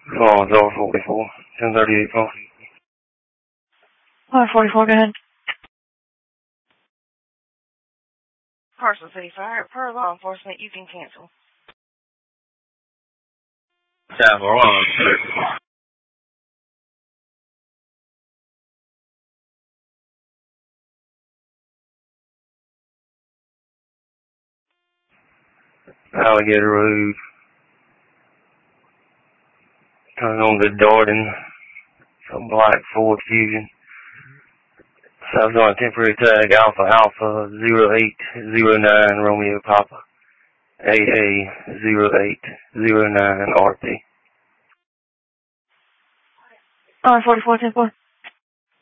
Oh, it's over 44. 1038 phone. 44, go ahead. Carson City Fire, per law enforcement, you can cancel. South Orlando. Alligator Road. Turn on to Darden. Some black Ford Fusion. South on temporary tag Alpha 0809 Romeo Papa. AA 0809 RP. 44, 10-4.